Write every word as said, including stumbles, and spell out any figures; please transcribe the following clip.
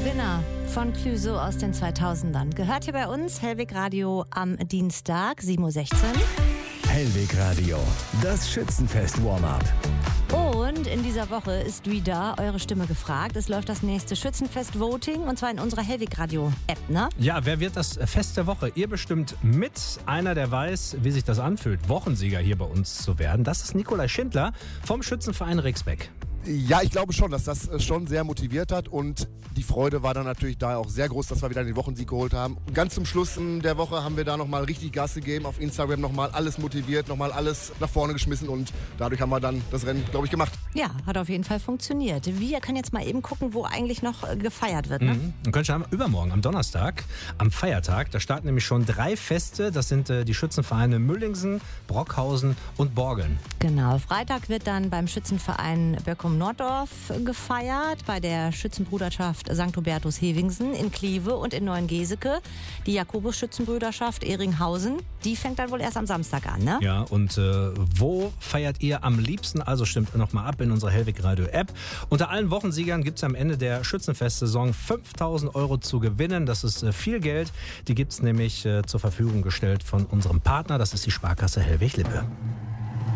Gewinner von Clüso aus den zweitausendern. Gehört hier bei uns Hellwig Radio am Dienstag, sieben Uhr sechzehn. Hellwig Radio, das Schützenfest-Warm-up. Und in dieser Woche ist wieder eure Stimme gefragt. Es läuft das nächste Schützenfest-Voting und zwar in unserer Hellwig Radio-App, ne? Ja, wer wird das Fest der Woche? Ihr bestimmt mit. Einer, der weiß, wie sich das anfühlt, Wochensieger hier bei uns zu werden. Das ist Nikolai Schindler vom Schützenverein Rixbeck. Ja, ich glaube schon, dass das schon sehr motiviert hat und die Freude war dann natürlich da auch sehr groß, dass wir wieder den Wochensieg geholt haben. Ganz zum Schluss der Woche haben wir da nochmal richtig Gas gegeben, auf Instagram nochmal alles motiviert, nochmal alles nach vorne geschmissen und dadurch haben wir dann das Rennen, glaube ich, gemacht. Ja, hat auf jeden Fall funktioniert. Wir können jetzt mal eben gucken, wo eigentlich noch gefeiert wird. Ne? Mhm. Und können schon übermorgen, am Donnerstag, am Feiertag, da starten nämlich schon drei Feste. Das sind äh, die Schützenvereine Müllingsen, Brockhausen und Borgeln. Genau, Freitag wird dann beim Schützenverein Böckum-Nordorf gefeiert, bei der Schützenbruderschaft Sankt Hubertus Hevingsen in Kleve und in Neuengeseke. Die Jakobus-Schützenbrüderschaft Ehringhausen, die fängt dann wohl erst am Samstag an, ne? Ja, und äh, wo feiert ihr am liebsten? Also stimmt nochmal ab in unserer Hellwig Radio App. Unter allen Wochensiegern gibt es am Ende der Schützenfest-Saison fünftausend Euro zu gewinnen. Das ist äh, viel Geld. Die gibt es nämlich äh, zur Verfügung gestellt von unserem Partner. Das ist die Sparkasse Hellwig-Lippe.